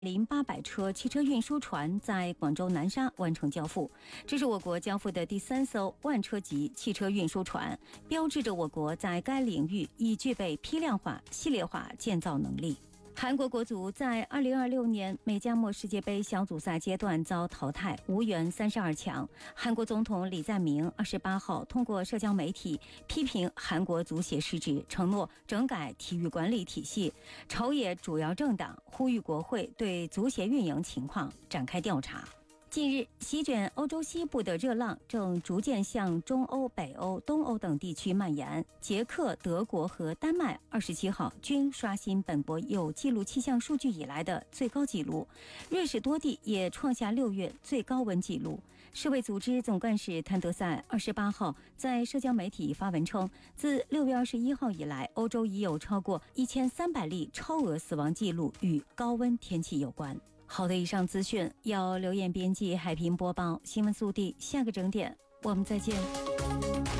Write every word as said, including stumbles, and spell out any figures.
零八百车汽车运输船在广州南沙完成交付，这是我国交付的第三艘万车级汽车运输船，标志着我国在该领域已具备批量化、系列化建造能力。韩国国足在二零二六年美加墨世界杯小组赛阶段遭淘汰，无缘三十二强。韩国总统李在明二十八号通过社交媒体批评韩国足协失职，承诺整改体育管理体系。朝野主要政党呼吁国会对足协运营情况展开调查。近日，席卷欧洲西部的热浪正逐渐向中欧、北欧、东欧等地区蔓延。捷克、德国和丹麦二十七号均刷新本国有记录气象数据以来的最高纪录，瑞士多地也创下六月最高温纪录。世卫组织总干事谭德赛二十八号在社交媒体发文称，自六月二十一号以来，欧洲已有超过一千三百例超额死亡记录与高温天气有关。好的，以上资讯由刘艳编辑，海平播报，新闻速递，下个整点我们再见。